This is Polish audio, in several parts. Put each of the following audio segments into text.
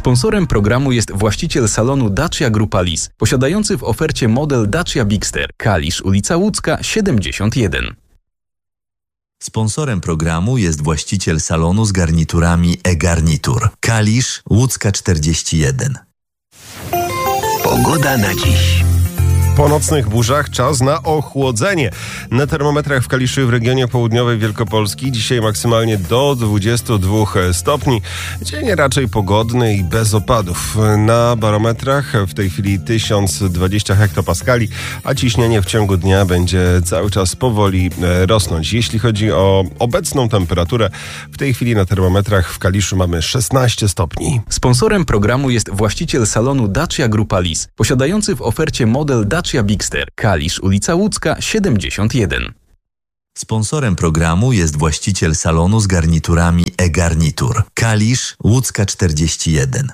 Sponsorem programu jest właściciel salonu Dacia Grupa Lis, posiadający w ofercie model Dacia Bigster, Kalisz, ulica Łódzka, 71. Sponsorem programu jest właściciel salonu z garniturami e-Garnitur, Kalisz, Łódzka 41. Pogoda na dziś. Po nocnych burzach czas na ochłodzenie. Na termometrach w Kaliszu i w regionie południowej Wielkopolski dzisiaj maksymalnie do 22 stopni. Dzień raczej pogodny i bez opadów. Na barometrach w tej chwili 1020 hektopaskali, a ciśnienie w ciągu dnia będzie cały czas powoli rosnąć. Jeśli chodzi o obecną temperaturę, w tej chwili na termometrach w Kaliszu mamy 16 stopni. Sponsorem programu jest właściciel salonu Dacia Grupa Lis, posiadający w ofercie model Dacia Bigster, Kalisz, ulica Łódzka, 71. Sponsorem programu jest właściciel salonu z garniturami e-Garnitur, Kalisz, Łódzka 41.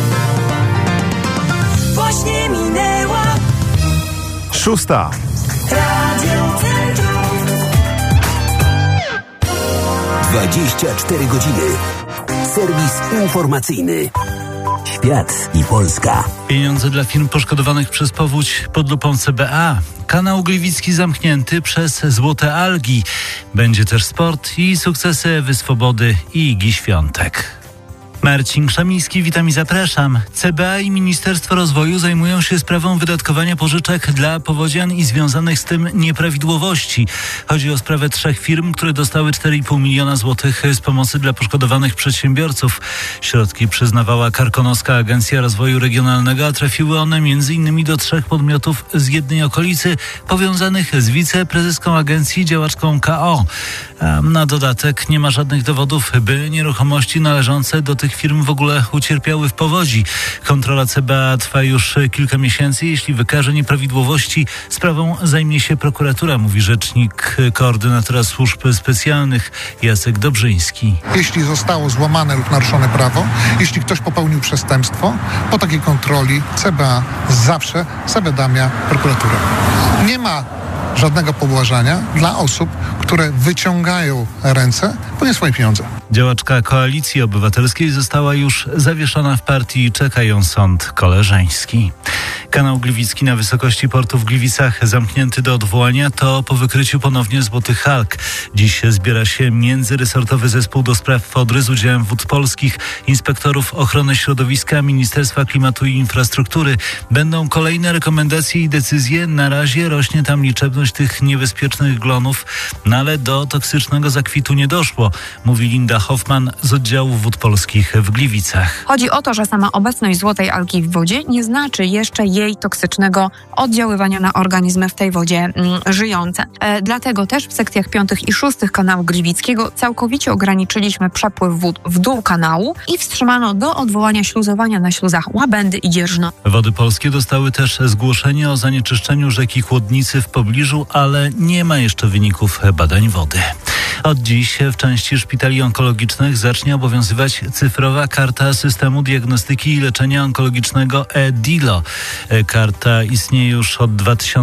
Właśnie minęła 6. Radio Centrum. 24 godziny. Serwis informacyjny. Świat i Polska. Pieniądze dla firm poszkodowanych przez powódź pod lupą CBA. Kanał Gliwicki zamknięty przez złote algi. Będzie też sport i sukcesy Ewy Swobody i Igi Świątek. Marcin Krzemiński, witam i zapraszam. CBA i Ministerstwo Rozwoju zajmują się sprawą wydatkowania pożyczek dla powodzian i związanych z tym nieprawidłowości. Chodzi o sprawę 3 firm, które dostały 4,5 miliona złotych z pomocy dla poszkodowanych przedsiębiorców. Środki przyznawała Karkonoska Agencja Rozwoju Regionalnego, a trafiły one m.in. do 3 podmiotów z jednej okolicy powiązanych z wiceprezeską agencji, działaczką KO. A na dodatek nie ma żadnych dowodów, by nieruchomości należące do tych firm w ogóle ucierpiały w powodzi. Kontrola CBA trwa już kilka miesięcy. Jeśli wykaże nieprawidłowości, sprawą zajmie się prokuratura, mówi rzecznik koordynatora służb specjalnych Jacek Dobrzyński. Jeśli zostało złamane lub naruszone prawo, jeśli ktoś popełnił przestępstwo, po takiej kontroli CBA zawsze zawiadamia prokuraturę. Nie ma żadnego pobłażania dla osób, które wyciągają ręce po nie swoje pieniądze. Działaczka Koalicji Obywatelskiej została już zawieszona w partii i czeka ją sąd koleżeński. Kanał Gliwicki na wysokości portu w Gliwicach zamknięty do odwołania to po wykryciu ponownie złotych alg. Dziś zbiera się międzyresortowy zespół do spraw wodry z udziałem Wód Polskich, inspektorów ochrony środowiska, Ministerstwa Klimatu i Infrastruktury. Będą kolejne rekomendacje i decyzje. Na razie rośnie tam liczebność tych niebezpiecznych glonów, no ale do toksycznego zakwitu nie doszło, mówi Linda Hoffman z oddziału Wód Polskich w Gliwicach. Chodzi o to, że sama obecność złotej algi w wodzie nie znaczy jeszcze jej toksycznego oddziaływania na organizmy w tej wodzie żyjące. Dlatego też w sekcjach 5. i 6. kanału Gliwickiego całkowicie ograniczyliśmy przepływ wód w dół kanału i wstrzymano do odwołania śluzowania na śluzach Łabędy i Dzierżno. Wody Polskie dostały też zgłoszenie o zanieczyszczeniu rzeki Chłodnicy w pobliżu, ale nie ma jeszcze wyników badań wody. Od dziś w części szpitali onkologicznych zacznie obowiązywać cyfrowa karta systemu diagnostyki i leczenia onkologicznego e-DILO. Karta istnieje już od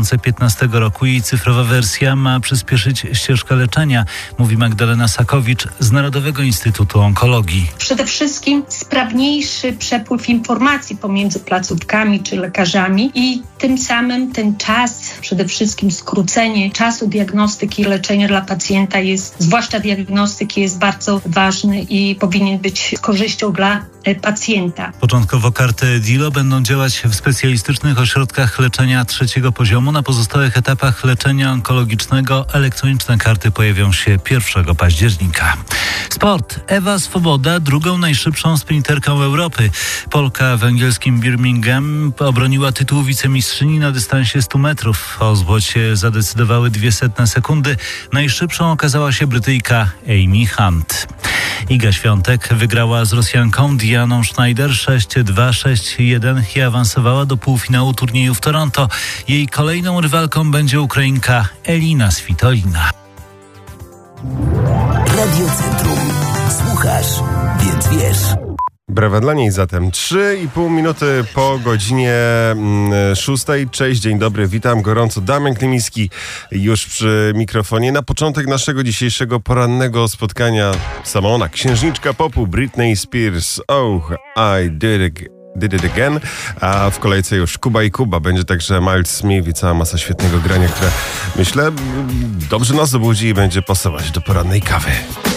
2015 roku i cyfrowa wersja ma przyspieszyć ścieżkę leczenia, mówi Magdalena Sakowicz z Narodowego Instytutu Onkologii. Przede wszystkim sprawniejszy przepływ informacji pomiędzy placówkami czy lekarzami i tym samym ten czas, przede wszystkim skrócenie czasu diagnostyki i leczenia dla pacjenta zwłaszcza diagnostyki, jest bardzo ważny i powinien być z korzyścią dla pacjenta. Początkowo karty DILO będą działać w specjalistycznych ośrodkach leczenia 3. poziomu. Na pozostałych etapach leczenia onkologicznego elektroniczne karty pojawią się 1 października. Sport. Ewa Swoboda, drugą najszybszą sprinterką Europy. Polka w angielskim Birmingham obroniła tytuł wicemistrzyni na dystansie 100 metrów. O złocie zadecydowały 0,02 sekundy. Najszybszą okazała się Brytyjka Amy Hunt. Iga Świątek wygrała z Rosjanką Dianą Schneider 6-2, 6-1 i awansowała do półfinału turnieju w Toronto. Jej kolejną rywalką będzie Ukrainka Elina Svitolina. Radio Centrum. Słuchasz, więc wiesz. Brawa dla niej zatem. 3,5 minuty po godzinie 6. Cześć, dzień dobry, witam gorąco. Damian Klimiński już przy mikrofonie. Na początek naszego dzisiejszego porannego spotkania sama ona, księżniczka popu Britney Spears. Oh, I did it again. A w kolejce już Kuba i Kuba. Będzie także Miles Smith i cała masa świetnego grania, które myślę dobrze nas obudzi i będzie pasować do porannej kawy.